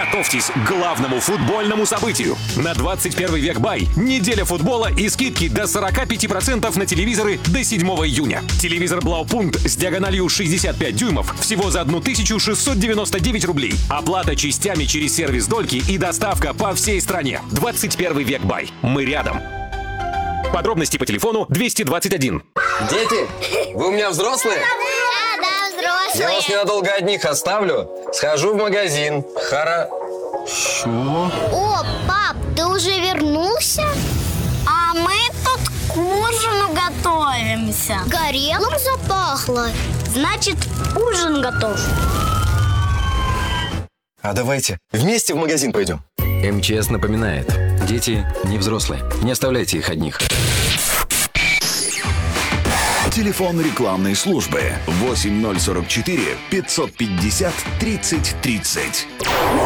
Готовьтесь к главному футбольному событию. На 21 век бай. Неделя футбола и скидки до 45% на телевизоры до 7 июня. Телевизор Blaupunkt с диагональю 65 дюймов всего за 1699 рублей. Оплата частями через сервис Дольки и доставка по всей стране. 21 век бай. Мы рядом. Подробности по телефону 221. Дети, вы у меня взрослые? Да, взрослые. Я вас ненадолго одних оставлю. Схожу в магазин. О, пап, ты уже вернулся? А мы тут к ужину готовимся. Горелым запахло. Значит, ужин готов. А давайте вместе в магазин пойдем. МЧС напоминает: дети не взрослые. Не оставляйте их одних. Телефон рекламной службы 8044 550 30 30.